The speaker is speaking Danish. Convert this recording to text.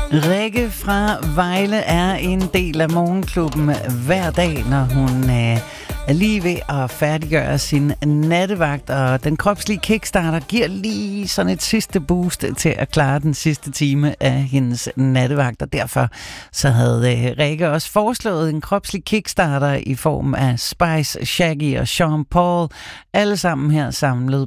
Rikke fra Vejle er en del af morgenklubben hver dag, når hun er lige ved at færdiggøre sin nattevagt, og den kropslige kickstarter giver lige sådan et sidste boost til at klare den sidste time af hendes nattevagt, og derfor så havde Rikke også foreslået en kropslig kickstarter i form af Spice, Shaggy og Sean Paul, alle sammen her samlet